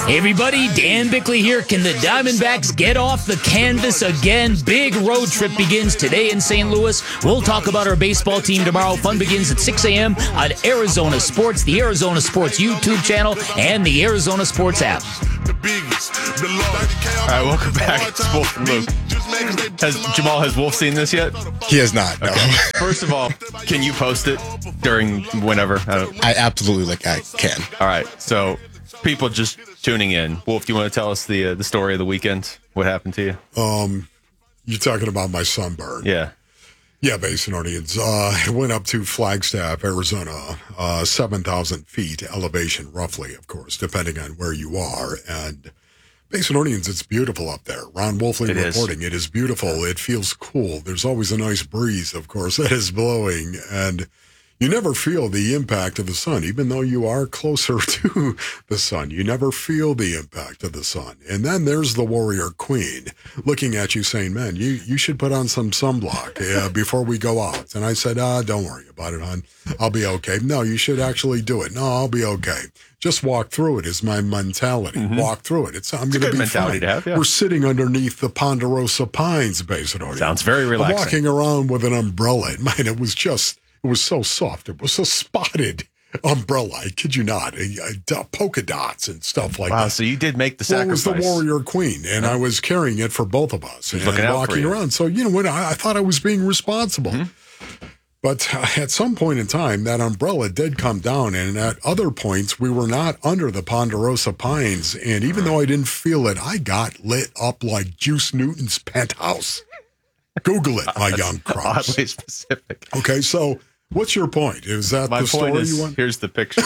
Hey everybody, Dan Bickley here. Can the Diamondbacks get off the canvas again? Big road trip begins today in St. Louis. We'll talk about our baseball team tomorrow. Fun begins at 6 a.m. on Arizona Sports, the Arizona Sports YouTube channel, and the Arizona Sports app. All right, welcome back. It's Wolf and Luke. Has Wolf seen this yet? He has not, no. Okay. First of all, can you post it during whenever? I absolutely I can. All right, so people just tuning in. Wolf, do you want to tell us the story of the weekend? What happened to you? You're talking about my sunburn. Yeah. Yeah, Basin Audience. I went up to Flagstaff, Arizona, 7,000 feet elevation, roughly, of course, depending on where you are. And Basin Audience, it's beautiful up there. Ron Wolfley reporting. It is beautiful. It feels cool. There's always a nice breeze, of course, that is blowing. And you never feel the impact of the sun, even though you are closer to the sun. You never feel the impact of the sun. And then there's the warrior queen looking at you saying, man, you should put on some sunblock before we go out. And I said, don't worry about it, hon. I'll be okay. No, you should actually do it. No, I'll be okay. Just walk through it is my mentality. Mm-hmm. Walk through it. I'm going to be fine. To have, yeah. We're sitting underneath the Ponderosa Pines, basically. Sounds very relaxing. I'm walking around with an umbrella. Man, it was so soft. It was a spotted umbrella. I kid you not. Polka dots and stuff like that. Wow, so you did make the sacrifice. Well, it was the warrior queen, and I was carrying it for both of us. And looking out walking for you. around. So, you know what? I thought I was being responsible. Mm-hmm. But at some point in time, that umbrella did come down, and at other points, we were not under the Ponderosa Pines. And even though I didn't feel it, I got lit up like Juice Newton's penthouse. Google it, my young crops. Oddly specific. Okay, so what's your point? Is that my the story point is, you want? Here's the picture.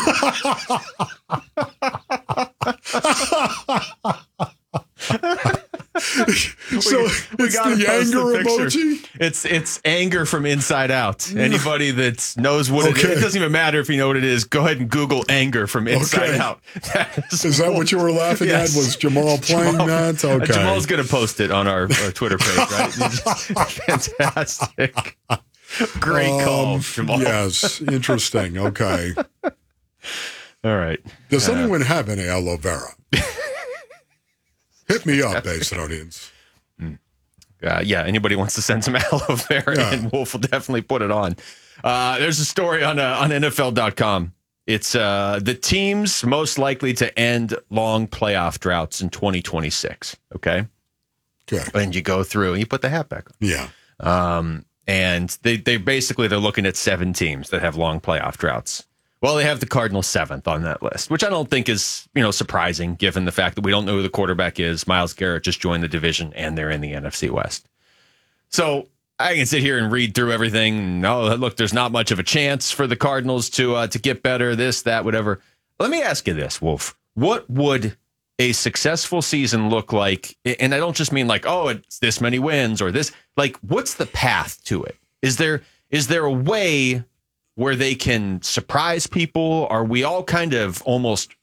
So it's the anger emoji? It's anger from inside out. Anybody that knows what it is, it doesn't even matter if you know what it is. Go ahead and Google anger from inside out. Is that what you were laughing at? Was Jamal playing that? Okay. Jamal's going to post it on our Twitter page, right? Fantastic. Great call, Jamal. Yes, interesting. Okay. All right. Does anyone have any aloe vera? Hit me up, Basin Audience. Yeah, anybody wants to send some aloe vera, and Wolf will definitely put it on. There's a story on NFL.com. It's the teams most likely to end long playoff droughts in 2026. Okay. And you go through and you put the hat back on. Yeah. And they're looking at 7 teams that have long playoff droughts. Well, they have the Cardinals 7th on that list, which I don't think is, surprising given the fact that we don't know who the quarterback is. Myles Garrett just joined the division and they're in the NFC West. So I can sit here and read through everything. No, look, there's not much of a chance for the Cardinals to get better, this, that, whatever. Let me ask you this, Wolf. What would a successful season look like? And I don't just mean like, oh, it's this many wins or this. Like, what's the path to it? Is there a way where they can surprise people? Are we all kind of almost,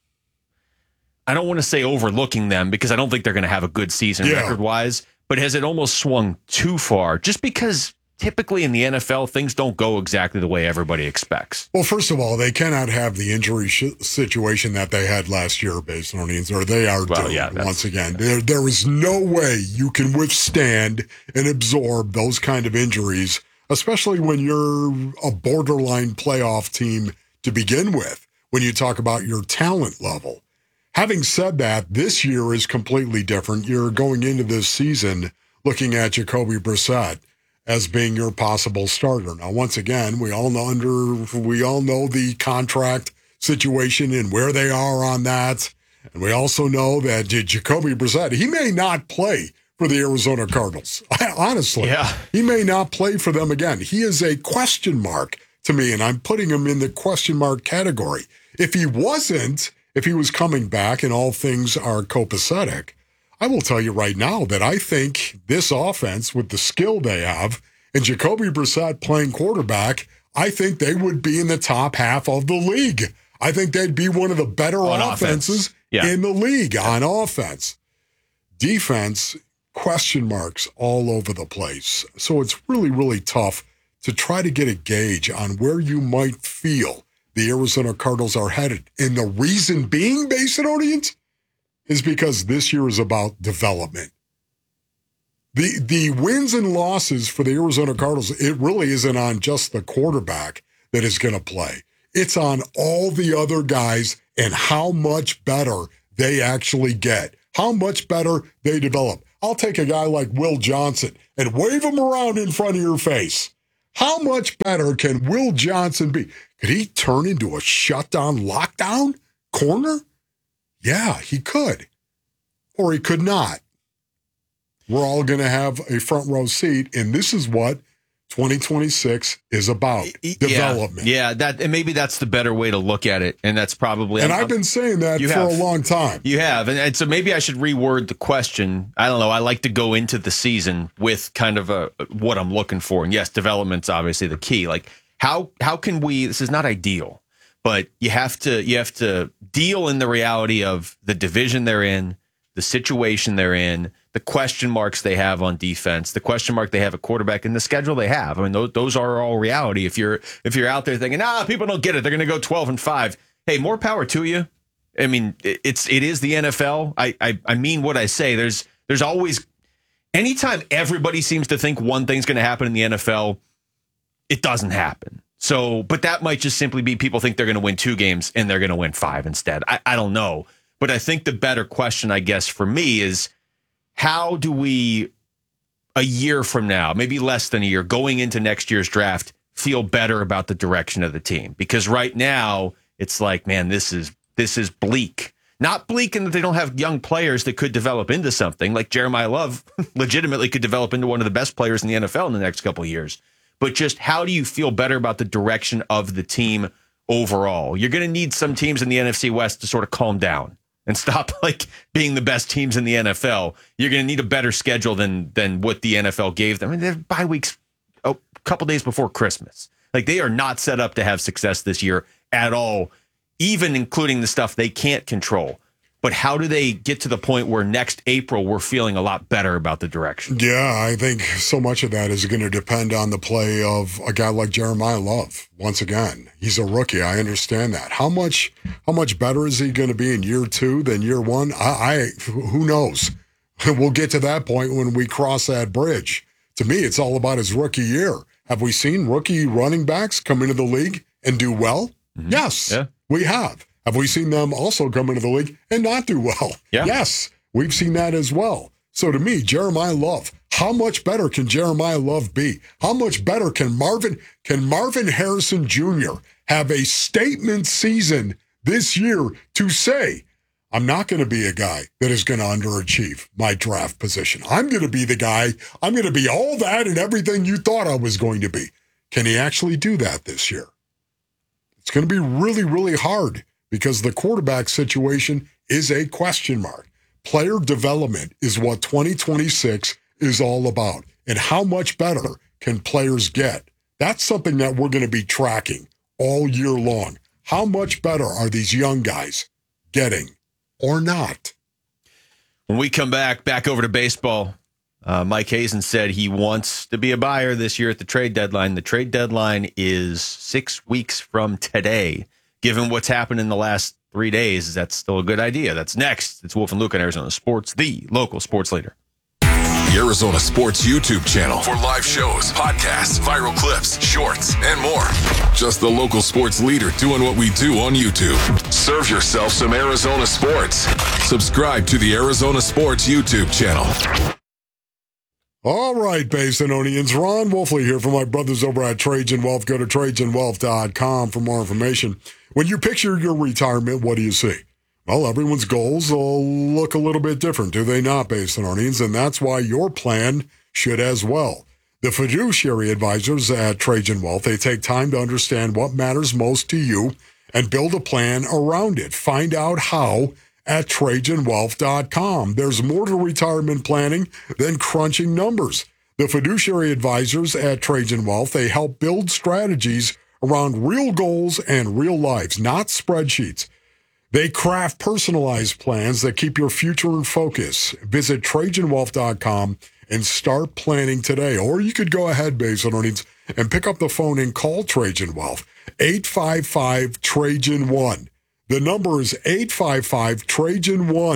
I don't want to say overlooking them because I don't think they're going to have a good season record-wise, but has it almost swung too far? Just because typically in the NFL, things don't go exactly the way everybody expects. Well, first of all, they cannot have the injury situation that they had last year, based on Indians, or they are doomed once again. There is no way you can withstand and absorb those kind of injuries, especially when you're a borderline playoff team to begin with, when you talk about your talent level. Having said that, this year is completely different. You're going into this season looking at Jacoby Brissett as being your possible starter. Now, once again, we all know the contract situation and where they are on that. And we also know that Jacoby Brissett, he may not play for the Arizona Cardinals. Honestly, he may not play for them again. He is a question mark to me, and I'm putting him in the question mark category. If he was coming back and all things are copacetic, I will tell you right now that I think this offense, with the skill they have, and Jacoby Brissett playing quarterback, I think they would be in the top half of the league. I think they'd be one of the better offenses in the league on offense. Defense, question marks all over the place. So it's really, really tough to try to get a gauge on where you might feel the Arizona Cardinals are headed. And the reason being, Basin Audience, is because this year is about development. The wins and losses for the Arizona Cardinals, it really isn't on just the quarterback that is going to play. It's on all the other guys and how much better they actually get, how much better they develop. I'll take a guy like Will Johnson and wave him around in front of your face. How much better can Will Johnson be? Could he turn into a shutdown, lockdown corner? Yeah, he could. Or he could not. We're all going to have a front row seat, and this is what 2026 is about, development. Yeah, and maybe that's the better way to look at it, and that's probably... And I've been saying that for a long time. You have, and so maybe I should reword the question. I don't know, I like to go into the season with kind of what I'm looking for, and yes, development's obviously the key. Like, how can we... This is not ideal, but you have to deal in the reality of the division they're in, the situation they're in, the question marks they have on defense, the question mark they have at quarterback, and the schedule they have. I mean, those are all reality. If you're out there thinking, people don't get it, they're going to go 12-5. Hey, more power to you. I mean, it is the NFL. I mean what I say. There's always, anytime everybody seems to think one thing's going to happen in the NFL, it doesn't happen. So, but that might just simply be people think they're going to win 2 games and they're going to win 5 instead. I don't know. But I think the better question, I guess, for me is, how do we, a year from now, maybe less than a year, going into next year's draft, feel better about the direction of the team? Because right now, it's like, man, this is bleak. Not bleak in that they don't have young players that could develop into something. Like Jeremiah Love legitimately could develop into one of the best players in the NFL in the next couple of years. But just how do you feel better about the direction of the team overall? You're going to need some teams in the NFC West to sort of calm down and stop being the best teams in the NFL. You're going to need a better schedule than what the NFL gave them. I mean, they're bye weeks a couple days before Christmas. They are not set up to have success this year at all, even including the stuff they can't control. But how do they get to the point where next April we're feeling a lot better about the direction? Yeah, I think so much of that is going to depend on the play of a guy like Jeremiah Love. Once again, he's a rookie. I understand that. How much better is he going to be in year 2 than year 1? Who knows? We'll get to that point when we cross that bridge. To me, it's all about his rookie year. Have we seen rookie running backs come into the league and do well? Mm-hmm. Yes, we have. Have we seen them also come into the league and not do well? Yeah. Yes, we've seen that as well. So to me, Jeremiah Love, how much better can Jeremiah Love be? How much better can Marvin Harrison Jr. have a statement season this year to say, I'm not going to be a guy that is going to underachieve my draft position. I'm going to be the guy, I'm going to be all that and everything you thought I was going to be. Can he actually do that this year? It's going to be really, really hard, because the quarterback situation is a question mark. Player development is what 2026 is all about. And how much better can players get? That's something that we're going to be tracking all year long. How much better are these young guys getting or not? When we come back over to baseball, Mike Hazen said he wants to be a buyer this year at the trade deadline. The trade deadline is 6 weeks from today. Given what's happened in the last 3 days, that's still a good idea. That's next. It's Wolf and Luke on Arizona Sports, the local sports leader. The Arizona Sports YouTube channel for live shows, podcasts, viral clips, shorts, and more. Just the local sports leader doing what we do on YouTube. Serve yourself some Arizona sports. Subscribe to the Arizona Sports YouTube channel. All right, Basinonians. Ron Wolfley here from my brothers over at Trajan Wealth. Go to TrajanWealth.com for more information. When you picture your retirement, what do you see? Well, everyone's goals will look a little bit different, do they not, Basinonians? And that's why your plan should as well. The fiduciary advisors at Trajan Wealth, they take time to understand what matters most to you and build a plan around it. Find out how at TrajanWealth.com. There's more to retirement planning than crunching numbers. The fiduciary advisors at Trajan Wealth, they help build strategies around real goals and real lives, not spreadsheets. They craft personalized plans that keep your future in focus. Visit TrajanWealth.com and start planning today. Or you could go ahead, Basinonians, and pick up the phone and call Trajan Wealth, 855-TRAJAN-1. The number is 855-TRAJAN-1.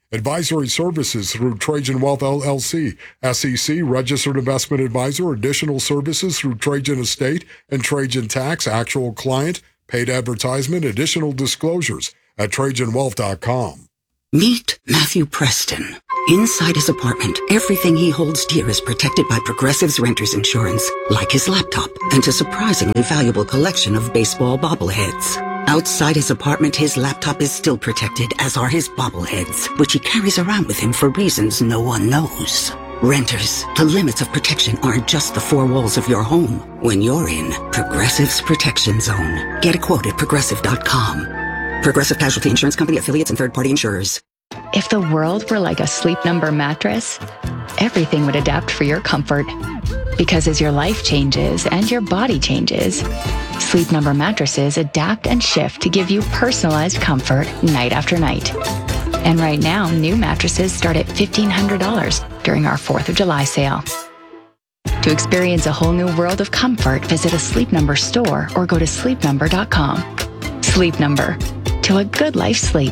Advisory services through Trajan Wealth LLC, SEC, registered investment advisor. Additional services through Trajan Estate and Trajan Tax, actual client, paid advertisement. Additional disclosures at TrajanWealth.com. Meet Matthew Preston. Inside his apartment, everything he holds dear is protected by Progressive's Renters Insurance, like his laptop and a surprisingly valuable collection of baseball bobbleheads. Outside his apartment, his laptop is still protected, as are his bobbleheads, which he carries around with him for reasons no one knows. Renters, the limits of protection aren't just the four walls of your home. When you're in Progressive's Protection Zone, get a quote at Progressive.com. Progressive Casualty Insurance Company, affiliates, and third-party insurers. If the world were like a Sleep Number mattress, everything would adapt for your comfort. Because as your life changes and your body changes, Sleep Number mattresses adapt and shift to give you personalized comfort night after night. And right now, new mattresses start at $1,500 during our 4th of July sale. To experience a whole new world of comfort, visit a Sleep Number store or go to sleepnumber.com. Sleep Number. To a good life sleep.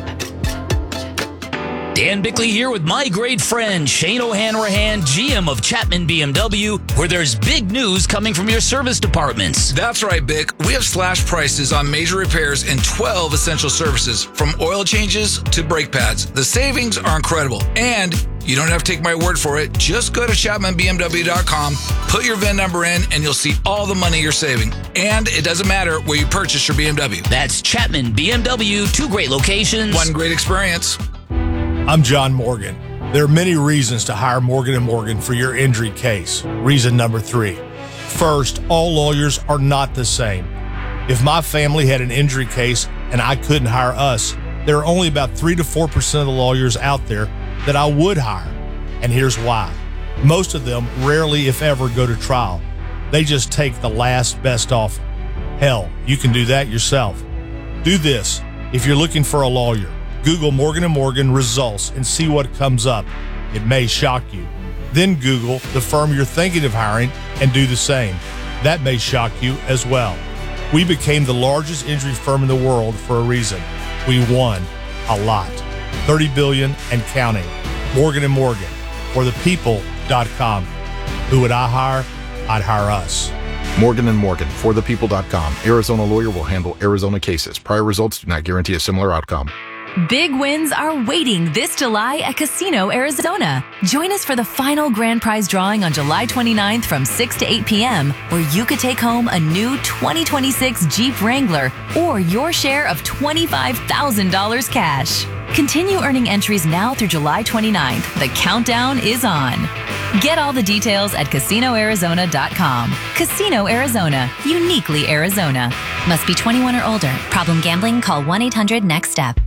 Dan Bickley here with my great friend Shane O'Hanrahan, GM of Chapman BMW, where there's big news coming from your service departments. That's right, Bick. We have slashed prices on major repairs and 12 essential services, from oil changes to brake pads. The savings are incredible, and you don't have to take my word for it. Just go to ChapmanBMW.com, put your VIN number in, and you'll see all the money you're saving. And it doesn't matter where you purchase your BMW. That's Chapman BMW, 2 great locations, 1 great experience. I'm John Morgan. There are many reasons to hire Morgan & Morgan for your injury case. Reason number 3. First, all lawyers are not the same. If my family had an injury case and I couldn't hire us, there are only about 3 to 4% of the lawyers out there that I would hire. And here's why. Most of them rarely, if ever, go to trial. They just take the last best offer. Hell, you can do that yourself. Do this. If you're looking for a lawyer, Google Morgan & Morgan results and see what comes up. It may shock you. Then Google the firm you're thinking of hiring and do the same. That may shock you as well. We became the largest injury firm in the world for a reason. We won a lot. $30 billion and counting. Morgan & Morgan. For the people.com. Who would I hire? I'd hire us. Morgan & Morgan. For the people.com. Arizona lawyer will handle Arizona cases. Prior results do not guarantee a similar outcome. Big wins are waiting this July at Casino Arizona. Join us for the final grand prize drawing on July 29th from 6 to 8 p.m., where you could take home a new 2026 Jeep Wrangler or your share of $25,000 cash. Continue earning entries now through July 29th. The countdown is on. Get all the details at CasinoArizona.com. Casino Arizona. Uniquely Arizona. Must be 21 or older. Problem gambling? Call 1-800-NEXT-STEP.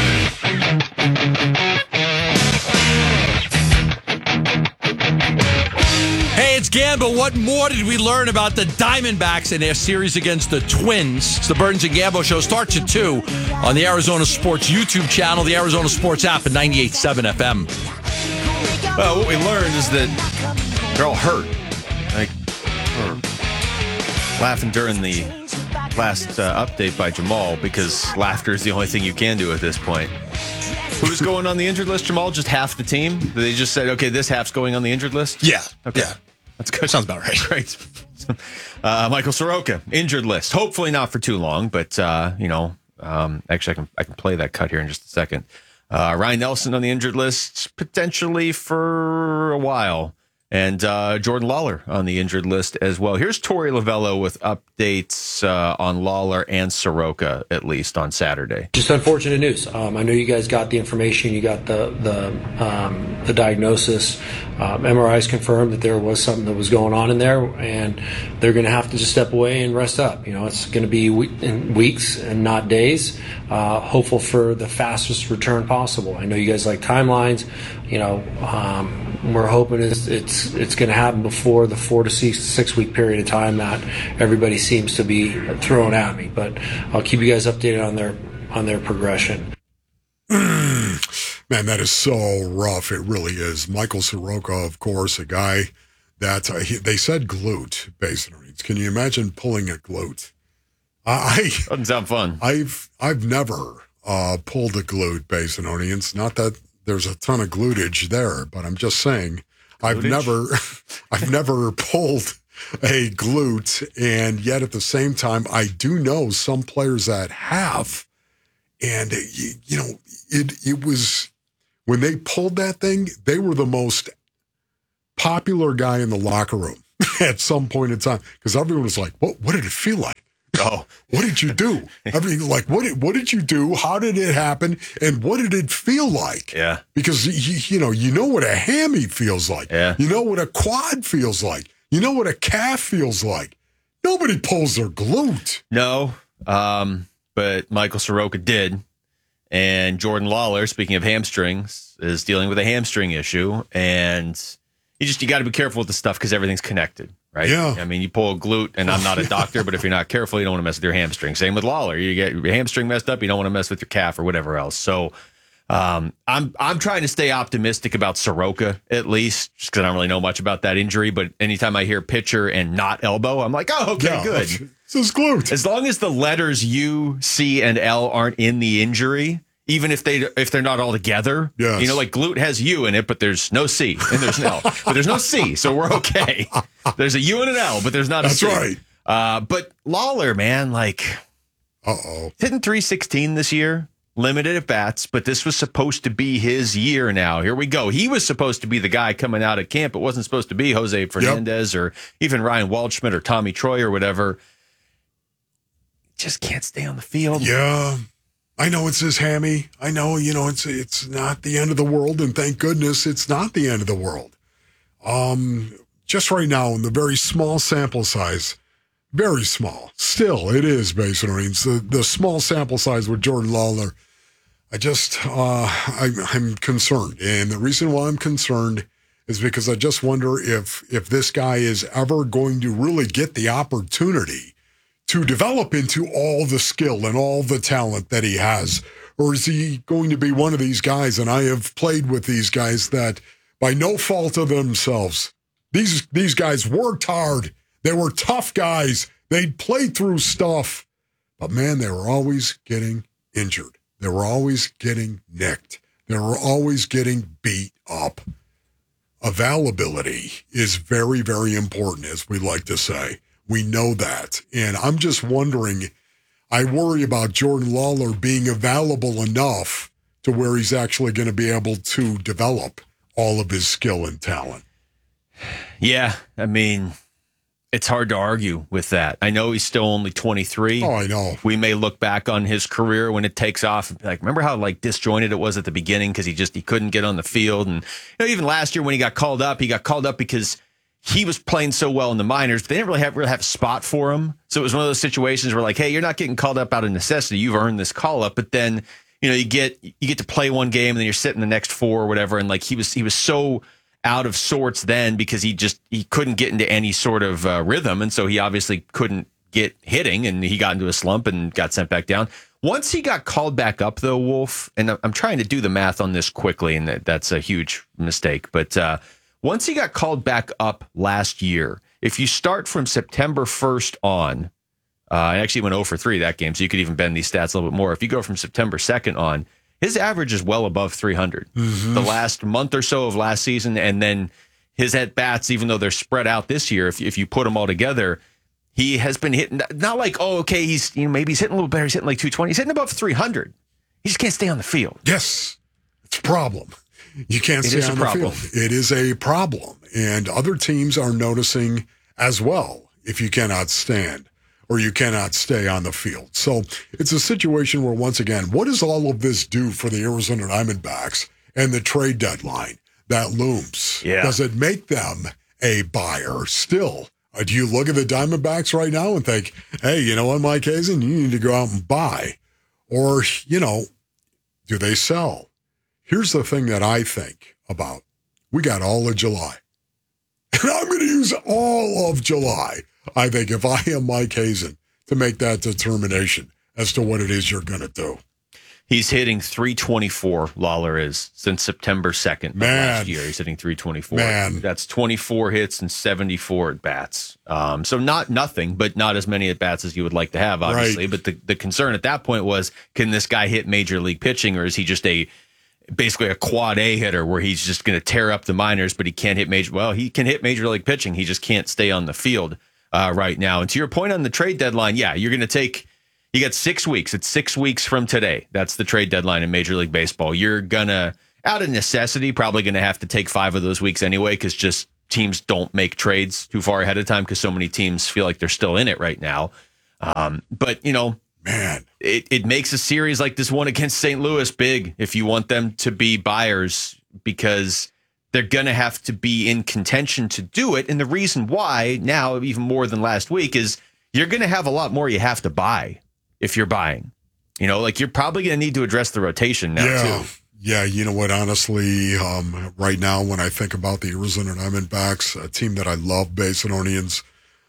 Hey, it's Gamble. What more did we learn about the Diamondbacks in their series against the Twins? It's the Burns and Gamble Show. Starts at 2 on the Arizona Sports YouTube channel, the Arizona Sports app, and 98.7 FM. Well, what we learned is that they're all hurt. Like, we're laughing during the last update by Jamal, because laughter is the only thing you can do at this point. Who's going on the injured list, Jamal? Just half the team? They just said, okay, this half's going on the injured list? Yeah. Okay. Yeah. That's good. That sounds about right. Great. Michael Soroka, injured list. Hopefully not for too long, but, actually I can play that cut here in just a second. Ryan Nelson on the injured list, potentially for a while. And Jordan Lawler on the injured list as well. Here's Torey Lovello with updates on Lawler and Soroka, at least on Saturday. Just unfortunate news. I know you guys got the information. You got the diagnosis. MRIs confirmed that there was something that was going on in there, and they're going to have to just step away and rest up. You know, it's going to be in weeks and not days. Hopeful for the fastest return possible. I know you guys like timelines. You know, we're hoping it's going to happen before the 4 to 6 week period of time that everybody seems to be throwing at me. But I'll keep you guys updated on their progression. Man, that is so rough. It really is. Michael Soroka, of course, a guy that they said glute base hernias. Can you imagine pulling a glute? Doesn't sound fun. I've never pulled a glute base hernias. Not that there's a ton of glutage there, but I'm just saying I've never pulled a glute, and yet at the same time, I do know some players that have. And, it was, when they pulled that thing, they were the most popular guy in the locker room at some point in time, because everyone was like, what did it feel like? Oh, what did you do? I mean, like, what did you do? How did it happen? And what did it feel like? Yeah. Because, you know what a hammy feels like. Yeah. You know what a quad feels like. You know what a calf feels like. Nobody pulls their glute. No, but Michael Soroka did. And Jordan Lawler, speaking of hamstrings, is dealing with a hamstring issue. And you got to be careful with the stuff because everything's connected, right? Yeah. I mean, you pull a glute, and I'm not a doctor, but if you're not careful, you don't want to mess with your hamstring. Same with Lawler. You get your hamstring messed up, you don't want to mess with your calf or whatever else. So I'm trying to stay optimistic about Soroka, at least, just because I don't really know much about that injury. But anytime I hear pitcher and not elbow, I'm like, oh, okay, good. It's his glute. As long as the letters U, C, and L aren't in the injury, even if they're not all together, yes. Like glute has U in it, but there's no C, and there's an L, but there's no C, so we're okay. There's a U and an L, but there's not a C. That's right. But Lawler, man, hitting 316 this year, limited at bats, but this was supposed to be his year now. Here we go. He was supposed to be the guy coming out of camp. It wasn't supposed to be Jose Fernandez or even Ryan Waldschmidt or Tommy Troy or whatever. Just can't stay on the field. Yeah. I know it's his hammy. I know, it's not the end of the world, and thank goodness it's not the end of the world. Just right now, in the very small sample size, very small, still it is, Basin Marines, the small sample size with Jordan Lawler, I'm concerned. And the reason why I'm concerned is because I just wonder if this guy is ever going to really get the opportunity to develop into all the skill and all the talent that he has? Or is he going to be one of these guys, and I have played with these guys that by no fault of themselves, these guys worked hard. They were tough guys. They'd play through stuff. But man, they were always getting injured. They were always getting nicked. They were always getting beat up. Availability is very, very important, as we like to say. We know that. And I'm just wondering, I worry about Jordan Lawler being available enough to where he's actually going to be able to develop all of his skill and talent. Yeah, I mean, it's hard to argue with that. I know he's still only 23. Oh, I know. We may look back on his career when it takes off and be like, remember how disjointed it was at the beginning because he couldn't get on the field. And even last year when he got called up because he was playing so well in the minors, but they didn't really have a spot for him. So it was one of those situations where hey, you're not getting called up out of necessity. You've earned this call up. But then, you get to play one game and then you're sitting the next 4 or whatever. And he was so out of sorts then because he couldn't get into any sort of rhythm. And so he obviously couldn't get hitting, and he got into a slump and got sent back down. Once he got called back up though, Wolf, and I'm trying to do the math on this quickly, and that's a huge mistake, but once he got called back up last year, if you start from September 1st on, I actually went 0 for 3 that game, so you could even bend these stats a little bit more. If you go from September 2nd on, his average is well above 300. Mm-hmm. The last month or so of last season, and then his at-bats, even though they're spread out this year, if you put them all together, he has been hitting, not he's maybe he's hitting a little better, he's hitting 220, he's hitting above 300. He just can't stay on the field. Yes, it's a problem. You can't stay on the field. It is a problem. And other teams are noticing as well if you cannot stand or you cannot stay on the field. So it's a situation where, once again, what does all of this do for the Arizona Diamondbacks and the trade deadline that looms? Yeah. Does it make them a buyer still? Do you look at the Diamondbacks right now and think, hey, you know what, Mike Hazen, you need to go out and buy? Or, do they sell? Here's the thing that I think about. We got all of July. And I'm going to use all of July, I think, if I am Mike Hazen, to make that determination as to what it is you're going to do. He's hitting 324, Lawler is, since September 2nd of last year. He's hitting 324. Man. That's 24 hits and 74 at-bats. So not nothing, but not as many at-bats as you would like to have, obviously. Right. But the concern at that point was, can this guy hit major league pitching, or is he just a basically a quad A hitter where he's just going to tear up the minors, but he can't hit he can hit major league pitching. He just can't stay on the field right now. And to your point on the trade deadline, yeah, you're going to you got 6 weeks. It's 6 weeks from today. That's the trade deadline in Major League Baseball. You're going to, out of necessity, probably going to have to take 5 of those weeks anyway, because just teams don't make trades too far ahead of time because so many teams feel like they're still in it right now. But, man, it makes a series like this one against St. Louis big if you want them to be buyers, because they're going to have to be in contention to do it. And the reason why now, even more than last week, is you're going to have a lot more you have to buy if you're buying. You're probably going to need to address the rotation now, too. Yeah, you know what, honestly, right now when I think about the Arizona Diamondbacks, a team that I love, Basinonians,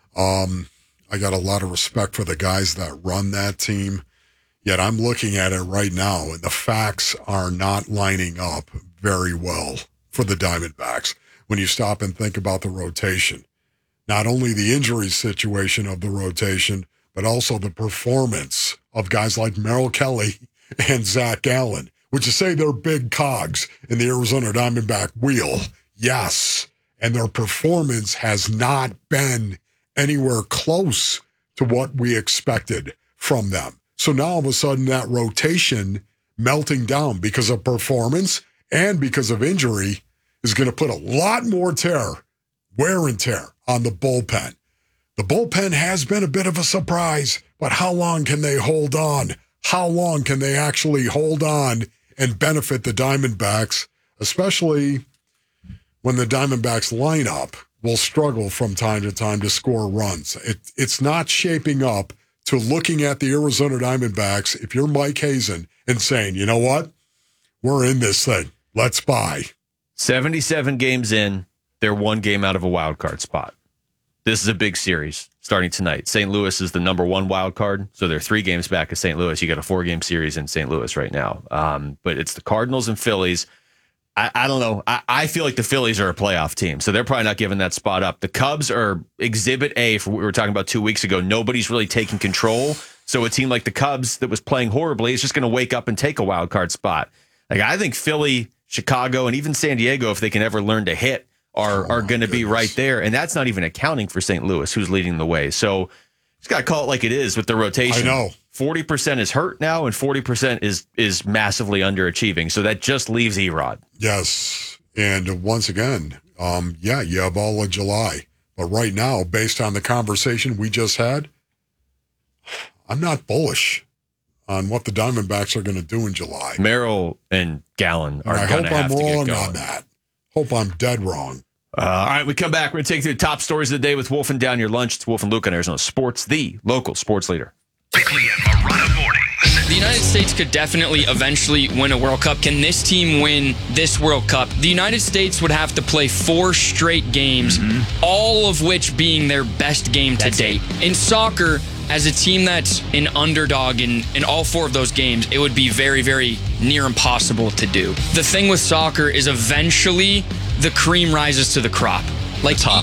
I got a lot of respect for the guys that run that team, yet I'm looking at it right now, and the facts are not lining up very well for the Diamondbacks when you stop and think about the rotation. Not only the injury situation of the rotation, but also the performance of guys like Merrill Kelly and Zach Gallen. Would you say they're big cogs in the Arizona Diamondback wheel? Yes. And their performance has not been anywhere close to what we expected from them. So now all of a sudden that rotation melting down because of performance and because of injury is going to put a lot more wear and tear on the bullpen. The bullpen has been a bit of a surprise, but how long can they hold on? How long can they actually hold on and benefit the Diamondbacks, especially when the Diamondbacks lineup will struggle from time to time to score runs? It's not shaping up to looking at the Arizona Diamondbacks, if you're Mike Hazen, and saying, you know what? We're in this thing. Let's buy. 77 games in, they're 1 game out of a wild card spot. This is a big series starting tonight. St. Louis is the number 1 wild card, so they're 3 games back of St. Louis. You got a 4-game series in St. Louis right now. But it's the Cardinals and Phillies. I don't know. I feel like the Phillies are a playoff team, so they're probably not giving that spot up. The Cubs are Exhibit A for what we were talking about 2 weeks ago. Nobody's really taking control, so a team like the Cubs that was playing horribly is just going to wake up and take a wild card spot. I think Philly, Chicago, and even San Diego, if they can ever learn to hit, are going to be right there. And that's not even accounting for St. Louis, who's leading the way. So just got to call it like it is with the rotation. I know. 40% is hurt now, and 40% is massively underachieving. So that just leaves Erod. Yes. And once again, you have all of July. But right now, based on the conversation we just had, I'm not bullish on what the Diamondbacks are going to do in July. Merrill and Gallen are going to have to get going. I hope I'm wrong on that. Hope I'm dead wrong. All right, we come back. We're going to take through the top stories of the day with Wolf and Down Your Lunch. It's Wolf and Luke on Arizona Sports, the local sports leader. Bickley and Marotta mornings. The United States could definitely eventually win a World Cup. Can this team win this World Cup? The United States would have to play 4 straight games, all of which being their best game to date. In soccer, as a team that's an underdog in all 4 of those games, it would be very, very near impossible to do. The thing with soccer is eventually the cream rises to the crop. Like top.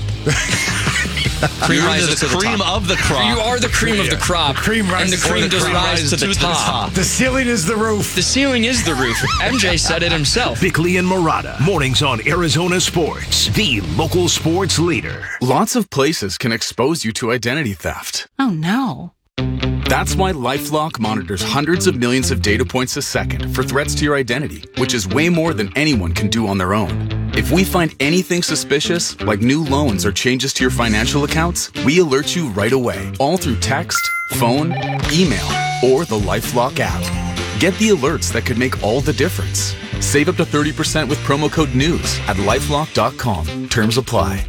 Cream rises to the cream top. Of the crop. You are the cream of the crop. The cream rises, and the cream does rise to the top. The ceiling is the roof. The ceiling is the roof. MJ said it himself. Bickley and Marotta. Mornings on Arizona Sports, the local sports leader. Lots of places can expose you to identity theft. Oh, no. That's why LifeLock monitors hundreds of millions of data points a second for threats to your identity, which is way more than anyone can do on their own. If we find anything suspicious, like new loans or changes to your financial accounts, we alert you right away, all through text, phone, email, or the LifeLock app. Get the alerts that could make all the difference. Save up to 30% with promo code NEWS at LifeLock.com. Terms apply.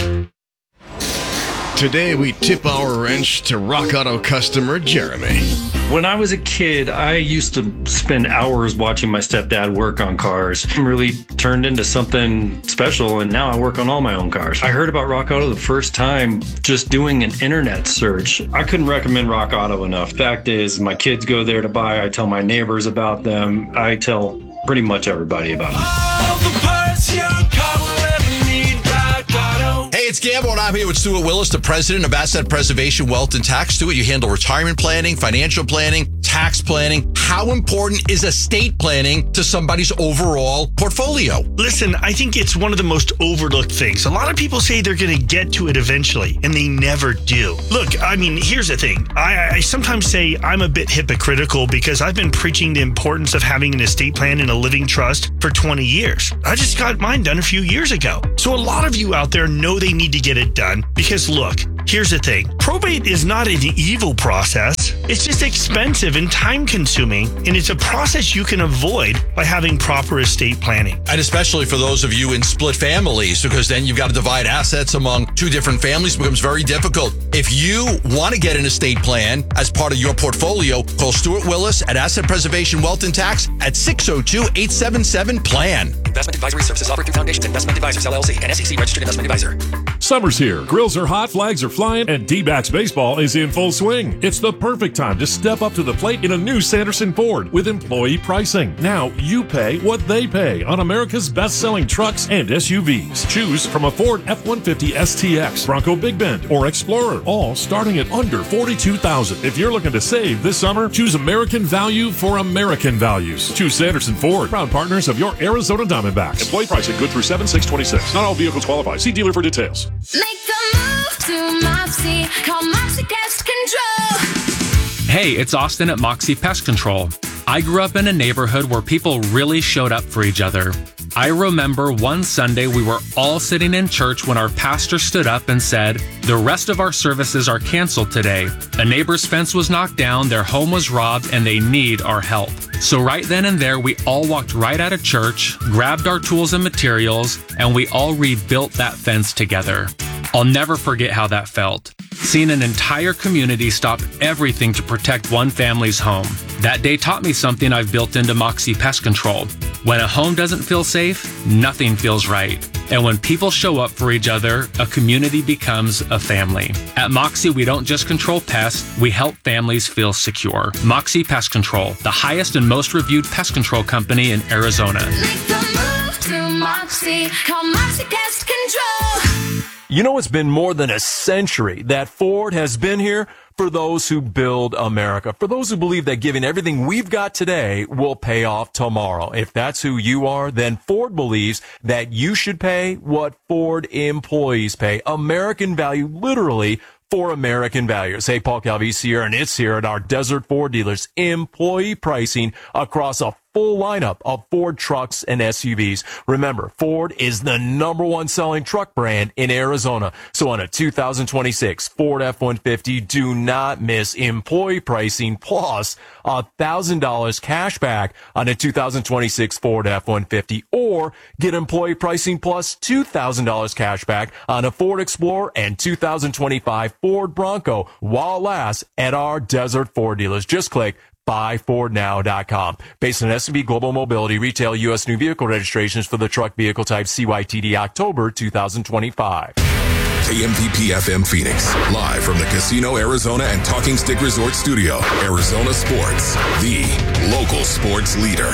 Today, we tip our wrench to Rock Auto customer Jeremy. When I was a kid, I used to spend hours watching my stepdad work on cars. It really turned into something special, and now I work on all my own cars. I heard about Rock Auto the first time just doing an internet search. I couldn't recommend Rock Auto enough. Fact is, my kids go there to buy. I tell my neighbors about them. I tell pretty much everybody about them. All the parts your car will ever need, Rock Auto. Hey, it's Gamble, and I'm here with Stuart Willis, the president of Asset Preservation Wealth and Tax. Stuart, you handle retirement planning, financial planning, tax planning. How important is estate planning to somebody's overall portfolio? Listen, I think it's one of the most overlooked things. A lot of people say they're going to get to it eventually, and they never do. Look, I mean, here's the thing. I sometimes say I'm a bit hypocritical because I've been preaching the importance of having an estate plan and a living trust for 20 years. I just got mine done a few years ago. So a lot of you out there know they need to get it done because, look, here's the thing. Probate is not an evil process. It's just expensive and time-consuming, and it's a process you can avoid by having proper estate planning. And especially for those of you in split families, because then you've got to divide assets among two different families. It becomes very difficult. If you want to get an estate plan as part of your portfolio, call Stuart Willis at Asset Preservation Wealth and Tax at 602-877-PLAN. Investment advisory services offered through Foundations Investment Advisors, LLC, and SEC registered investment advisor. Summer's here. Grills are hot, flags are flying, and D-backs baseball is in full swing. It's the perfect time to step up to the plate in a new Sanderson Ford with employee pricing. Now you pay what they pay on America's best-selling trucks and SUVs. Choose from a Ford F-150 STX, Bronco Big Bend, or Explorer, all starting at under $42,000. If you're looking to save this summer, choose American value for American values. Choose Sanderson Ford, proud partners of your Arizona Diamondbacks. Employee pricing good through 7/6/26. Not all vehicles qualify. See dealer for details. Make the move to Moxie. Call Moxie Pest Control. Hey, it's Austin at Moxie Pest Control. I grew up in a neighborhood where people really showed up for each other. I remember one Sunday we were all sitting in church when our pastor stood up and said, "The rest of our services are canceled today. A neighbor's fence was knocked down, their home was robbed, and they need our help." So right then and there, we all walked right out of church, grabbed our tools and materials, and we all rebuilt that fence together. I'll never forget how that felt. Seeing an entire community stop everything to protect one family's home. That day taught me something I've built into Moxie Pest Control. When a home doesn't feel safe, nothing feels right. And when people show up for each other, a community becomes a family. At Moxie, we don't just control pests, we help families feel secure. Moxie Pest Control, the highest and most reviewed pest control company in Arizona. Make the move to Moxie. Call Moxie Pest Control. You know, it's been more than a century that Ford has been here for those who build America, for those who believe that giving everything we've got today will pay off tomorrow. If that's who you are, then Ford believes that you should pay what Ford employees pay. American value, literally, for American values. Hey, Paul Calvisi here, and it's here at our Desert Ford dealers. Employee pricing across a full lineup of Ford trucks and SUVs. Remember, Ford is the #1 selling truck brand in Arizona. So on a 2026 Ford F-150, do not miss employee pricing plus $1,000 cash back on a 2026 Ford F-150, or get employee pricing plus $2,000 cash back on a Ford Explorer and 2025 Ford Bronco while it lasts at our Desert Ford dealers. Just click buyfordnow.com. Based on S&P Global Mobility, retail U.S. new vehicle registrations for the truck vehicle type CYTD October 2025. KMVP FM Phoenix, live from the Casino Arizona and Talking Stick Resort Studio. Arizona Sports, the local sports leader.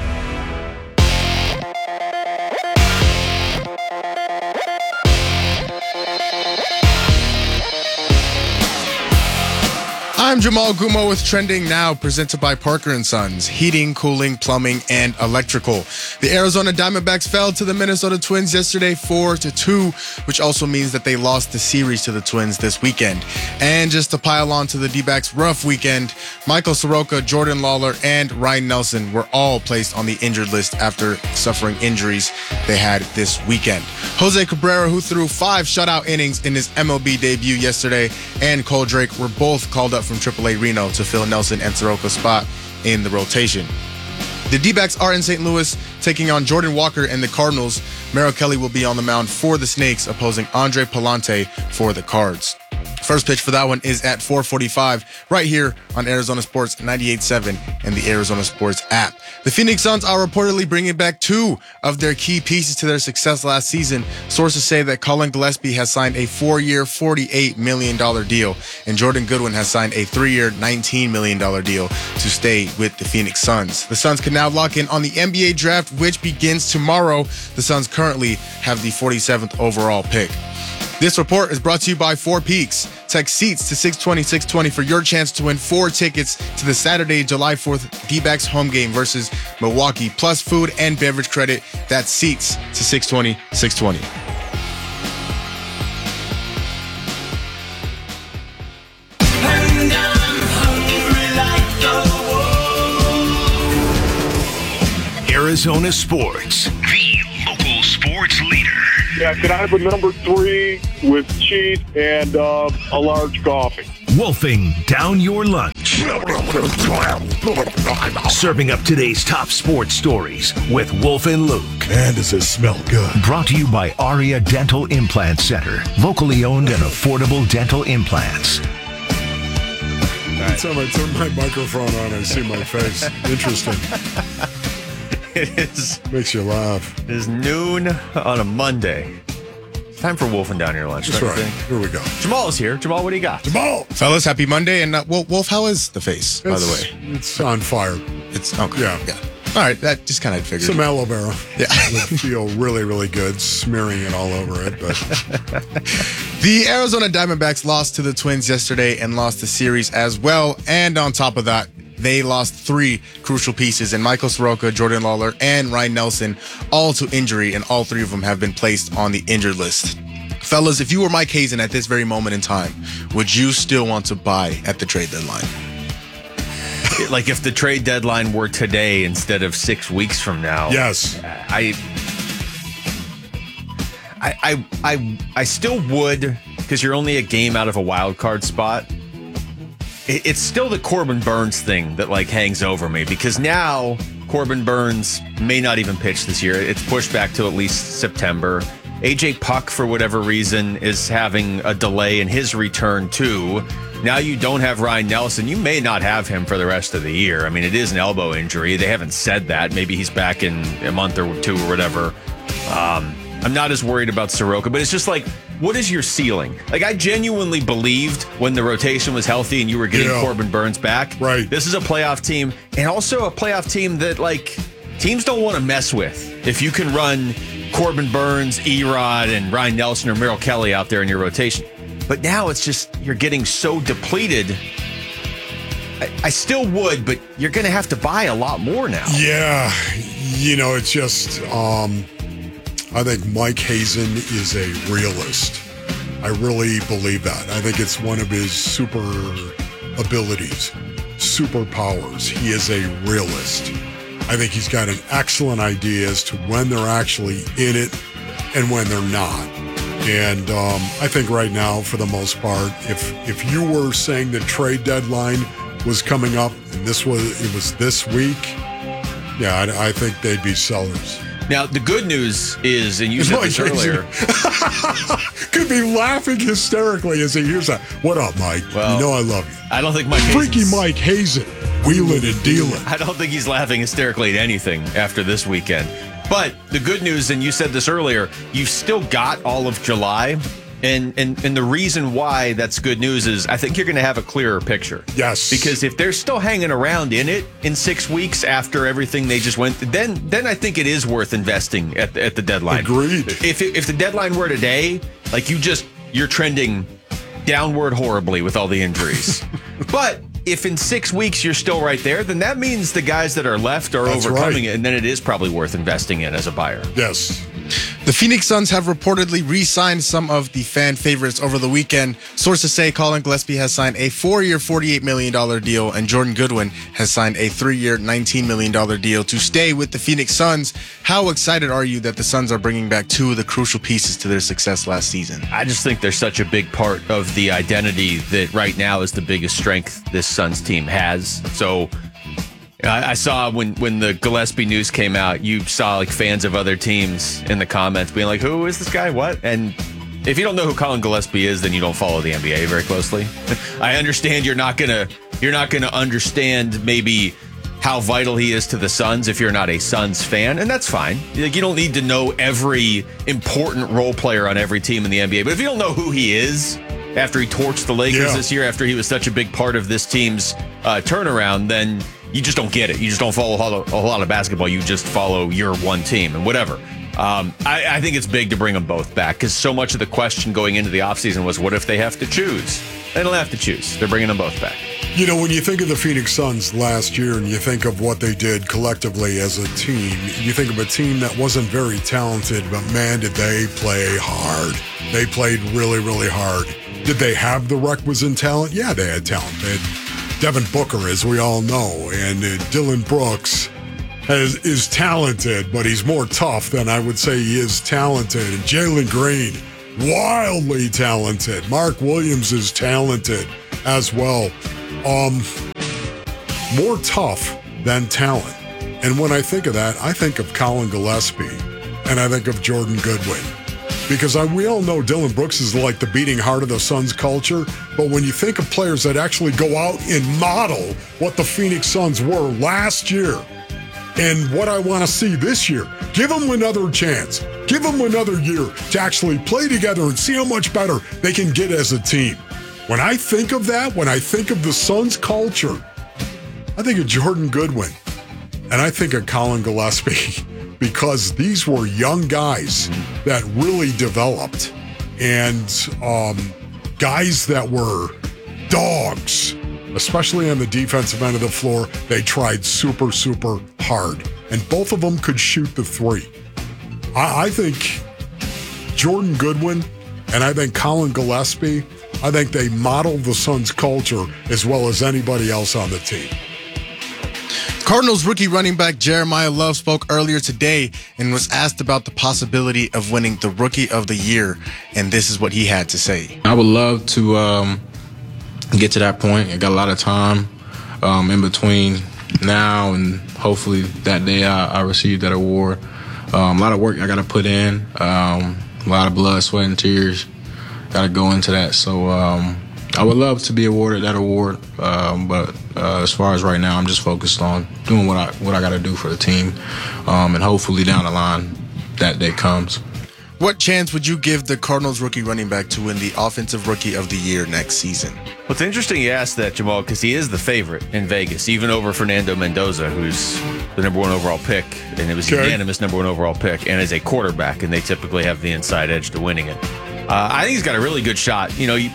I'm Jamal Gumo with Trending Now, presented by Parker & Sons, heating, cooling, plumbing, and electrical. The Arizona Diamondbacks fell to the Minnesota Twins yesterday 4-2, which also means that they lost the series to the Twins this weekend. And just to pile on to the D-backs' rough weekend, Michael Soroka, Jordan Lawler, and Ryan Nelson were all placed on the injured list after suffering injuries they had this weekend. Jose Cabrera, who threw 5 shutout innings in his MLB debut yesterday, and Cole Drake were both called up from AAA Reno to fill Nelson and Soroka's spot in the rotation. The D-backs are in St. Louis taking on Jordan Walker and the Cardinals. Merrill Kelly will be on the mound for the Snakes, opposing Andre Palante for the Cards. First pitch for that one is at 4:45 right here on Arizona Sports 98.7 and the Arizona Sports app. The Phoenix Suns are reportedly bringing back 2 of their key pieces to their success last season. Sources say that Colin Gillespie has signed a 4-year, $48 million deal, and Jordan Goodwin has signed a 3-year, $19 million deal to stay with the Phoenix Suns. The Suns can now lock in on the NBA draft, which begins tomorrow. The Suns currently have the 47th overall pick. This report is brought to you by Four Peaks. Text SEATS to 620-620 for your chance to win 4 tickets to the Saturday, July 4th D-backs home game versus Milwaukee, plus food and beverage credit. That's SEATS to 620-620. Arizona Sports, the local sports leader. Yeah, can I have a number 3 with cheese and a large coffee? Wolfing down your lunch. Serving up today's top sports stories with Wolf and Luke. Man, does it smell good. Brought to you by Aria Dental Implant Center. Locally owned and affordable dental implants. Every time I turn my microphone on, I see my face. Interesting. It is. Makes you laugh. It is noon on a Monday. It's time for Wolfing Down Your Lunch. That's right. Here we go. Jamal is here. Jamal, what do you got? Jamal! Fellas, happy Monday. And Wolf, how is the face, by the way? It's on fire. It's okay. Yeah. All right, that just kind of figured. Some aloe vera. Yeah. Would feel really, really good smearing it all over it. But the Arizona Diamondbacks lost to the Twins yesterday and lost the series as well. And on top of that, they lost 3 crucial pieces in Michael Soroka, Jordan Lawler, and Ryan Nelson, all to injury, and all 3 of them have been placed on the injured list. Fellas, if you were Mike Hazen at this very moment in time, would you still want to buy at the trade deadline? Like if the trade deadline were today instead of 6 weeks from now. Yes. I still would, because you're only a game out of a wild card spot. It's still the Corbin Burnes thing that like hangs over me, because now Corbin Burnes may not even pitch this year. It's pushed back to at least September. AJ Puck, for whatever reason, is having a delay in his return too. Now you don't have Ryan Nelson. You may not have him for the rest of the year. I mean, it is an elbow injury. They haven't said that. Maybe he's back in a month or 2 or whatever. I'm not as worried about Soroka, but it's just like, what is your ceiling? Like, I genuinely believed when the rotation was healthy and you were getting Corbin Burnes back. Right. This is a playoff team, and also a playoff team that, like, teams don't want to mess with. If you can run Corbin Burnes, Erod, and Ryan Nelson or Merrill Kelly out there in your rotation. But now it's just, you're getting so depleted. I still would, but you're going to have to buy a lot more now. Yeah. It's just... I think Mike Hazen is a realist. I really believe that. I think it's one of his super abilities, superpowers. He is a realist. I think he's got an excellent idea as to when they're actually in it and when they're not. And I think right now, for the most part, if you were saying the trade deadline was coming up and it was this week, yeah, I think they'd be sellers. Now, the good news is, and you said this earlier. Could be laughing hysterically as he hears that. What up, Mike? Well, I love you. I don't think Mike Freaky Mike Hazen, wheeling and dealing. I don't think he's laughing hysterically at anything after this weekend. But the good news, and you said this earlier, you've still got all of July. And the reason why that's good news is I think you're going to have a clearer picture. Yes. Because if they're still hanging around in it in 6 weeks after everything they just went through, then I think it is worth investing at the deadline. Agreed. If the deadline were today, like you're trending downward horribly with all the injuries. But if in 6 weeks you're still right there, then that means the guys that are left are overcoming it, and then it is probably worth investing in as a buyer. Yes. The Phoenix Suns have reportedly re-signed some of the fan favorites over the weekend. Sources say Colin Gillespie has signed a 4-year, $48 million deal, and Jordan Goodwin has signed a 3-year, $19 million deal to stay with the Phoenix Suns. How excited are you that the Suns are bringing back 2 of the crucial pieces to their success last season? I just think they're such a big part of the identity that right now is the biggest strength this Suns team has. So I saw when the Gillespie news came out, you saw like fans of other teams in the comments being like, who is this guy? What? And if you don't know who Colin Gillespie is, then you don't follow the NBA very closely. I understand you're not gonna understand maybe how vital he is to the Suns if you're not a Suns fan, and that's fine. Like, you don't need to know every important role player on every team in the NBA, but if you don't know who he is after he torched the Lakers this year, after he was such a big part of this team's turnaround, then you just don't get it. You just don't follow a whole lot of basketball. You just follow your one team and whatever. I think it's big to bring them both back because so much of the question going into the offseason was, what if they have to choose? They don't have to choose. They're bringing them both back. You know, when you think of the Phoenix Suns last year and you think of what they did collectively as a team, you think of a team that wasn't very talented, but man, did they play hard. They played really, really hard. Did they have the requisite talent? Yeah, they had talent. They had Devin Booker, as we all know, and Dylan Brooks is talented, but he's more tough than I would say he is talented. And Jalen Green, wildly talented. Mark Williams is talented as well. More tough than talent. And when I think of that, I think of Colin Gillespie and I think of Jordan Goodwin. Because we all know Dylan Brooks is like the beating heart of the Suns culture. But when you think of players that actually go out and model what the Phoenix Suns were last year and what I want to see this year, give them another chance. Give them another year to actually play together and see how much better they can get as a team. When I think of that, when I think of the Suns culture, I think of Jordan Goodwin and I think of Colin Gillespie because these were young guys that really developed and guys that were dogs, especially on the defensive end of the floor. They tried super, super hard and both of them could shoot the three. I think Jordan Goodwin and I think Colin Gillespie, I think they modeled the Suns culture as well as anybody else on the team. Cardinals rookie running back Jeremiah Love spoke earlier today and was asked about the possibility of winning the Rookie of the Year, and this is what he had to say. I would love to get to that point. I got a lot of time in between now and hopefully that day I receive that award. A lot of work I got to put in, a lot of blood, sweat, and tears got to go into that. So I would love to be awarded that award, but as far as right now, I'm just focused on doing what I got to do for the team, and hopefully down the line that day comes. What chance would you give the Cardinals rookie running back to win the Offensive Rookie of the Year next season? Well, it's interesting you asked that, Jamal, because he is the favorite in Vegas, even over Fernando Mendoza, who's the number 1 overall pick, and it was a unanimous number 1 overall pick, and as a quarterback, and they typically have the inside edge to winning it. I think he's got a really good shot. You know, you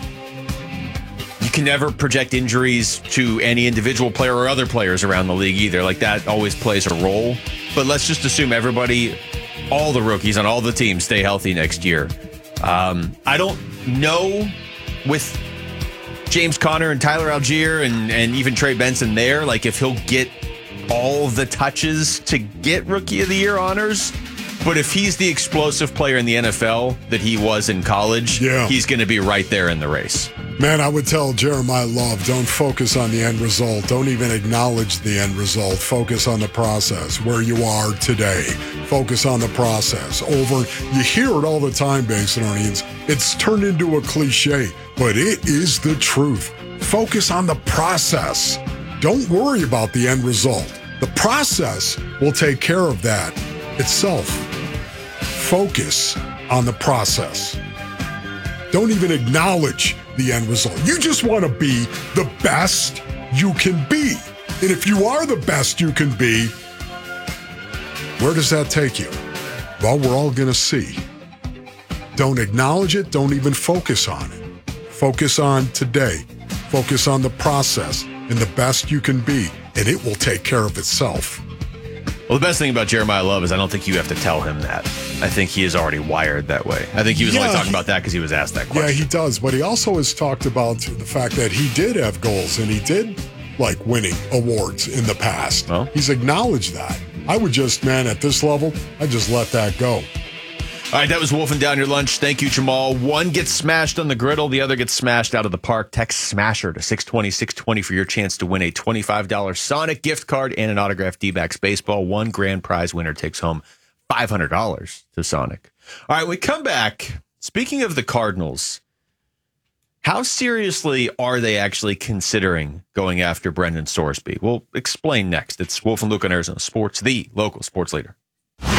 can never project injuries to any individual player or other players around the league either. Like, that always plays a role. But let's just assume everybody, all the rookies on all the teams, stay healthy next year. I don't know with James Conner and Tyler Algier and even Trey Benson there, like if he'll get all the touches to get Rookie of the Year honors. But if he's the explosive player in the NFL that he was in college, he's going to be right there in the race. Man, I would tell Jeremiah Love, don't focus on the end result. Don't even acknowledge the end result. Focus on the process, where you are today. Focus on the process. You hear it all the time, Banks and Onions. It's turned into a cliche, but it is the truth. Focus on the process. Don't worry about the end result. The process will take care of that itself. Focus on the process. Don't even acknowledge the end result. You just want to be the best you can be. And if you are the best you can be, where does that take you? Well, we're all going to see. Don't acknowledge it. Don't even focus on it. Focus on today. Focus on the process and the best you can be, and it will take care of itself. Well, the best thing about Jeremiah Love is I don't think you have to tell him that. I think he is already wired that way. I think he was only talking about that because he was asked that question. Yeah, he does. But he also has talked about the fact that he did have goals and he did like winning awards in the past. Well, he's acknowledged that. I would just, at this level, I just let that go. All right, that was Wolfing Down Your Lunch. Thank you, Jamal. One gets smashed on the griddle, the other gets smashed out of the park. Text SMASHER to 620-620 for your chance to win a $25 Sonic gift card and an autographed D-backs baseball. One grand prize winner takes home $500 to Sonic. All right, we come back. Speaking of the Cardinals, how seriously are they actually considering going after Brendan Sorsby? We'll explain next. It's Wolf and Luke on Arizona Sports, the local sports leader.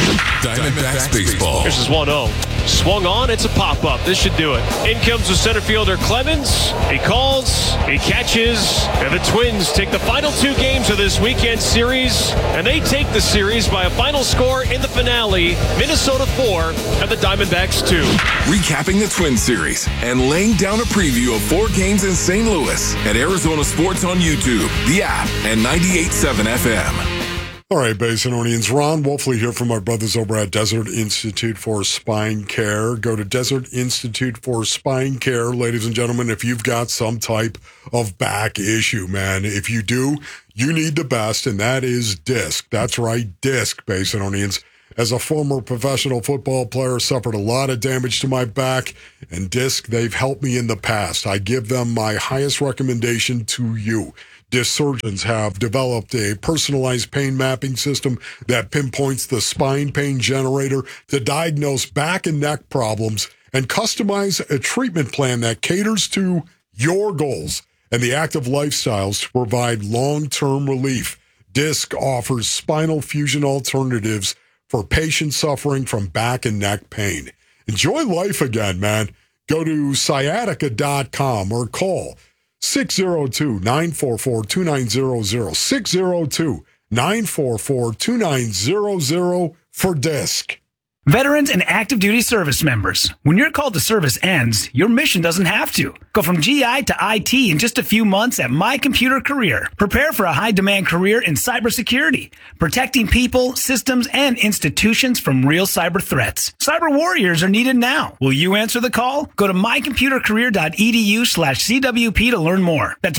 Diamondbacks baseball. This is 1-0. Swung on, it's a pop-up. This should do it. In comes the center fielder Clemens. He calls, he catches, and the Twins take the final 2 games of this weekend series, and they take the series by a final score in the finale, Minnesota 4 and the Diamondbacks 2. Recapping the Twin series and laying down a preview of 4 games in St. Louis at Arizona Sports on YouTube, the app, and 98.7 FM. All right, Basinonians. Ron Wolfley here from our brothers over at Desert Institute for Spine Care. Go to Desert Institute for Spine Care, ladies and gentlemen, if you've got some type of back issue, man. If you do, you need the best, and that is disc. That's right, disc, Basinonians. As a former professional football player, suffered a lot of damage to my back, and disc, they've helped me in the past. I give them my highest recommendation to you. Disc surgeons have developed a personalized pain mapping system that pinpoints the spine pain generator to diagnose back and neck problems and customize a treatment plan that caters to your goals and the active lifestyles to provide long-term relief. Disc offers spinal fusion alternatives for patients suffering from back and neck pain. Enjoy life again, man. Go to sciatica.com or call 602-944-2900, 602-944-2900 for disc. Veterans and active duty service members, when your call to service ends, your mission doesn't have to. Go from GI to IT in just a few months at My Computer Career. Prepare for a high-demand career in cybersecurity, protecting people, systems, and institutions from real cyber threats. Cyber warriors are needed now. Will you answer the call? Go to mycomputercareer.edu/CWP to learn more. That's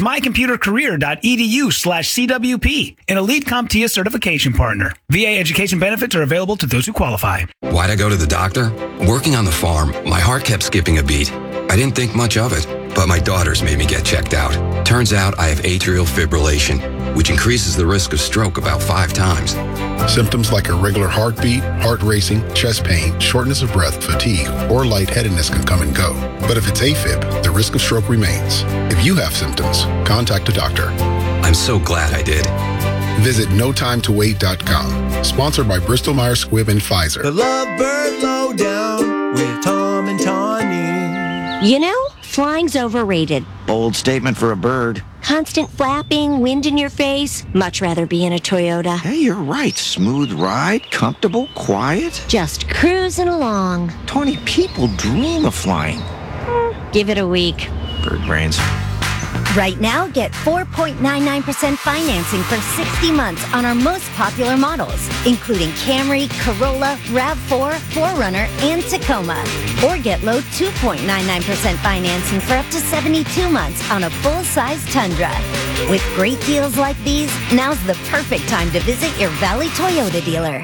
mycomputercareer.edu/CWP, an elite CompTIA certification partner. VA education benefits are available to those who qualify. Why'd I go to the doctor? Working on the farm, my heart kept skipping a beat. I didn't think much of it, but my daughters made me get checked out. Turns out I have atrial fibrillation, which increases the risk of stroke about 5 times. Symptoms like irregular heartbeat, heart racing, chest pain, shortness of breath, fatigue, or lightheadedness can come and go. But if it's AFib, the risk of stroke remains. If you have symptoms, contact a doctor. I'm so glad I did. Visit NoTimeToWait.com. Sponsored by Bristol Myers Squibb and Pfizer. The Lovebird Lowdown with Tom and Tawny. You know, flying's overrated. Bold statement for a bird. Constant flapping, wind in your face. Much rather be in a Toyota. Hey, you're right. Smooth ride, comfortable, quiet. Just cruising along. Tawny, people dream of flying. Give it a week. Bird brains. Right now, get 4.99% financing for 60 months on our most popular models, including Camry, Corolla, RAV4, 4Runner, and Tacoma. Or get low 2.99% financing for up to 72 months on a full-size Tundra. With great deals like these, now's the perfect time to visit your Valley Toyota dealer.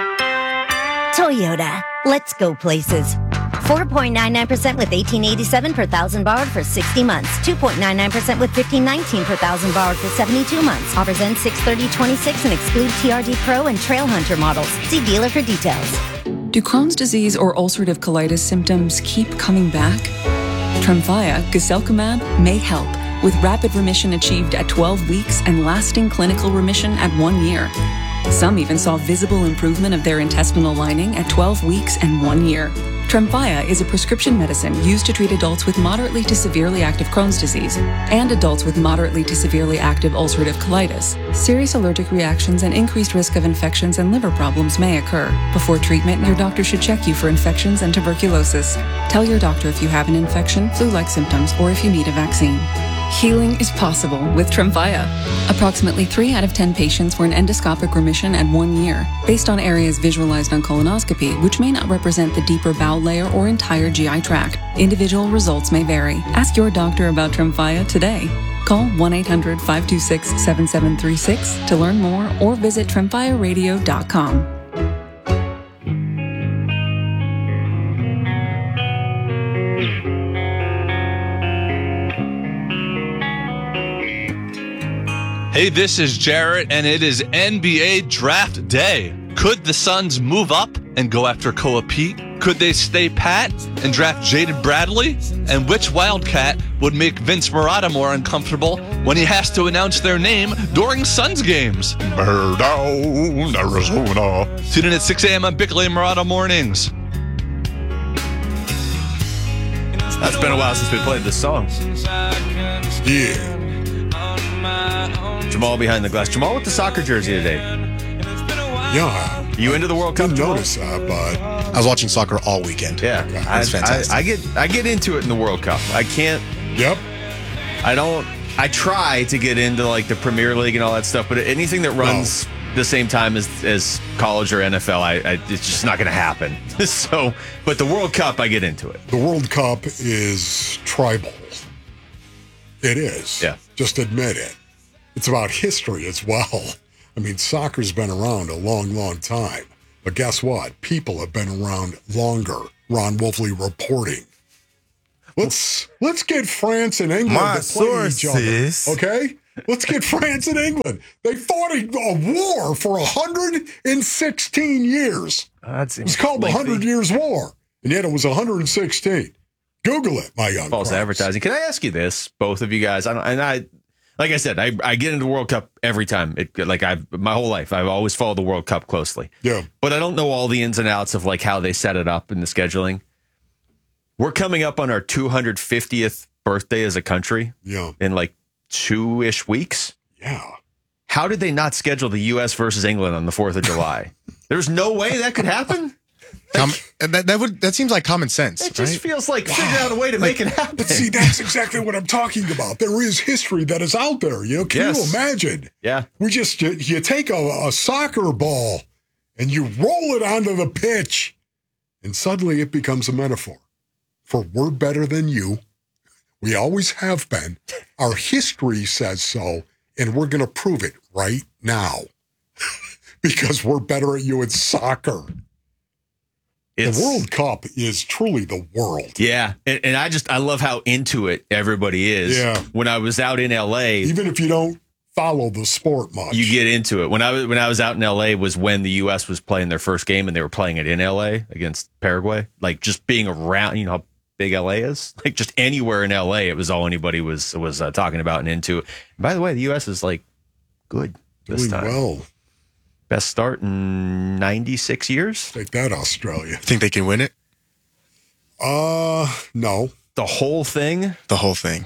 Toyota. Let's go places. 4.99% with $1,887 per thousand borrowed for 60 months. 2.99% with $1,519 per thousand borrowed for 72 months. Offers end 6/30/26 and exclude TRD Pro and Trail Hunter models. See dealer for details. Do Crohn's disease or ulcerative colitis symptoms keep coming back? Tremfya, guselkumab, may help, with rapid remission achieved at 12 weeks and lasting clinical remission at 1 year. Some even saw visible improvement of their intestinal lining at 12 weeks and 1 year. Tremfya is a prescription medicine used to treat adults with moderately to severely active Crohn's disease and adults with moderately to severely active ulcerative colitis. Serious allergic reactions and increased risk of infections and liver problems may occur. Before treatment, your doctor should check you for infections and tuberculosis. Tell your doctor if you have an infection, flu-like symptoms, or if you need a vaccine. Healing is possible with Tremfya. Approximately 3 out of 10 patients were in endoscopic remission at 1 year, based on areas visualized on colonoscopy, which may not represent the deeper bowel layer or entire GI tract. Individual results may vary. Ask your doctor about Tremfya today. Call 1-800-526-7736 to learn more or visit TremfyaRadio.com. Hey, this is Jarrett, and it is NBA Draft Day. Could the Suns move up and go after Koa Pete? Could they stay pat and draft Jaden Bradley? And which Wildcat would make Vince Marotta more uncomfortable when he has to announce their name during Suns games? Bear down, Arizona. Tune in at 6 a.m. on Bickley and Marotta Mornings. It's been a while since we played this song. Yeah. Jamal behind the glass. Jamal with the soccer jersey today. Yeah. You into the World Cup? Didn't notice that, but I was watching soccer all weekend. Yeah, that's fantastic. I get into it in the World Cup. I can't. Yep. I try to get into like the Premier League and all that stuff, but anything that runs the same time as college or NFL, it's just not going to happen. So, but the World Cup, I get into it. The World Cup is tribal. It is. Yeah. Just admit it. It's about history as well. I mean, soccer's been around a long, long time. But guess what? People have been around longer. Ron Wolfley reporting. Let's get France and England to play each other. Okay? Let's get France and England. They fought a war for 116 years. It was called the 100 Years' War. And yet it was 116. Google it, my young False friends. advertising. Can I ask you this, both of you guys? Like I said, I get into the World Cup every time. My whole life, I've always followed the World Cup closely. Yeah. But I don't know all the ins and outs of like how they set it up in the scheduling. We're coming up on our 250th birthday as a country. Yeah. In like 2-ish weeks. Yeah. How did they not schedule the U.S. versus England on the 4th of July? There's no way that could happen. That seems like common sense. It just feels like figure out a way to make it happen. But see, that's exactly what I'm talking about. There is history that is out there. Can you imagine? Yeah. You take a soccer ball and you roll it onto the pitch, and suddenly it becomes a metaphor for we're better than you. We always have been. Our history says so, and we're going to prove it right now because we're better at you at soccer. The World Cup is truly the world. Yeah. And I love how into it everybody is. Yeah. When I was out in L.A. Even if you don't follow the sport much. You get into it. When I was out in L.A. was when the U.S. was playing their first game, and they were playing it in L.A. against Paraguay. Like, just being around, how big L.A. is? Like, just anywhere in L.A., it was all anybody was talking about and into. And by the way, the U.S. is, like, good this time. Well. Best start in 96 years. Take that, Australia. Think they can win it? No. The whole thing? The whole thing.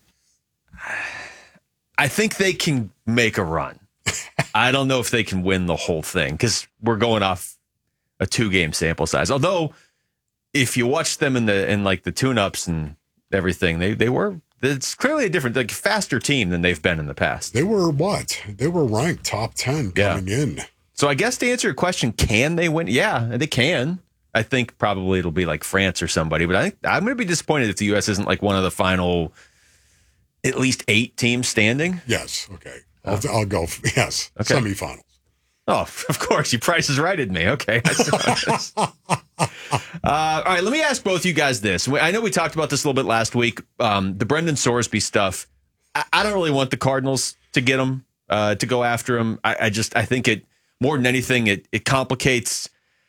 I think they can make a run. I don't know if they can win the whole thing because we're going off a 2-game sample size. Although, if you watch them in the tune-ups and everything, it's clearly a different, like, faster team than they've been in the past. They were what? They were ranked top 10 coming in. So I guess to answer your question, can they win? Yeah, they can. I think probably it'll be like France or somebody, but I think I'm going to be disappointed if the U.S. isn't like one of the final at least 8 teams standing. Yes. Okay. I'll go. Yes. Okay. Semifinals. Oh, of course. You Price is righted me. Okay. All right. Let me ask both you guys this. I know we talked about this a little bit last week. The Brendan Sorsby stuff. I don't really want the Cardinals to get him, to go after him. I think it, more than anything, it complicates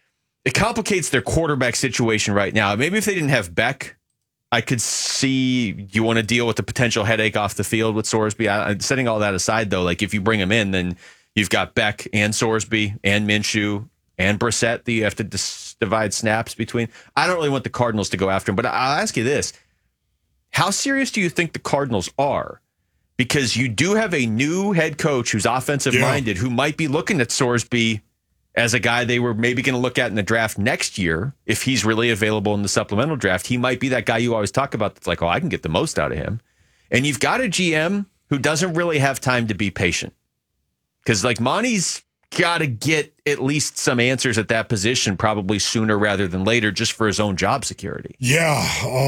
their quarterback situation right now. Maybe if they didn't have Beck, I could see you want to deal with the potential headache off the field with Sorsby. Setting all that aside, though, like if you bring him in, then you've got Beck and Sorsby and Minshew and Brissett that you have to divide snaps between. I don't really want the Cardinals to go after him, but I'll ask you this. How serious do you think the Cardinals are? Because you do have a new head coach who's offensive-minded who might be looking at Sorsby as a guy they were maybe going to look at in the draft next year. If he's really available in the supplemental draft, he might be that guy you always talk about that's like, oh, I can get the most out of him. And you've got a GM who doesn't really have time to be patient. Because, like, Monty's got to get at least some answers at that position probably sooner rather than later just for his own job security. Yeah.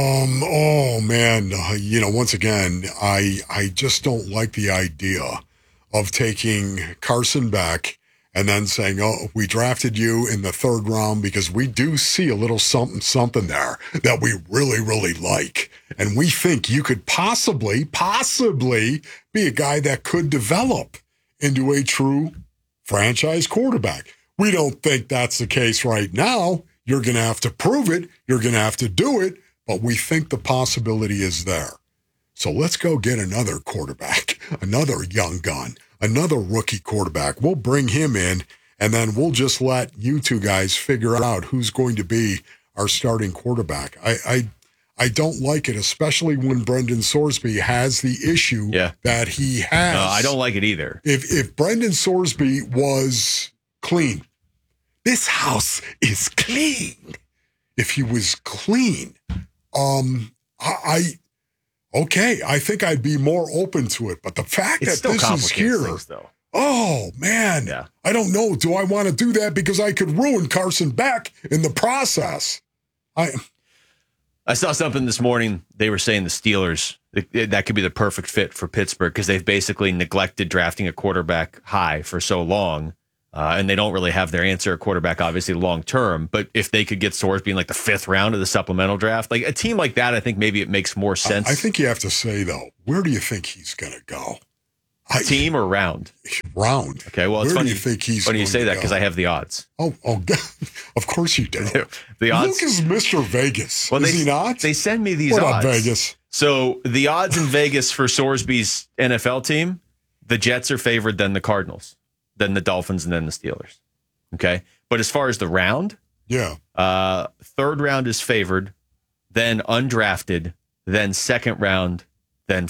Oh, man. Once again, I just don't like the idea of taking Carson Beck and then saying, oh, we drafted you in the 3rd round because we do see a little something there that we really, really like. And we think you could possibly be a guy that could develop into a true franchise quarterback. We don't think that's the case right now. You're going to have to prove it. You're going to have to do it. But we think the possibility is there. So let's go get another quarterback, another young gun, another rookie quarterback. We'll bring him in, and then we'll just let you two guys figure out who's going to be our starting quarterback. I don't like it, especially when Brendan Sorsby has the issue that he has. No, I don't like it either. If Brendan Sorsby was clean, this house is clean. If he was clean, I think I'd be more open to it. But the fact that this is here, things, though. Oh man, I don't know. Do I want to do that because I could ruin Carson Beck in the process? I saw something this morning. They were saying the Steelers, that could be the perfect fit for Pittsburgh because they've basically neglected drafting a quarterback high for so long, and they don't really have their answer at quarterback, obviously, long term. But if they could get Sorsby in like the 5th round of the supplemental draft, like a team like that, I think maybe it makes more sense. I think you have to say, though, where do you think he's going to go? Team or round? Round. Okay, well, it's Where funny. Do you think he's funny you say that go? because I have the odds. Oh, of course you do. The odds. Luke is Mr. Vegas. Well, is he not? They send me these what odds. Up, Vegas? So the odds in Vegas for Sorsby's NFL team, the Jets are favored, then the Cardinals, then the Dolphins, and then the Steelers. Okay, but as far as the round, 3rd round is favored, then undrafted, then 2nd round,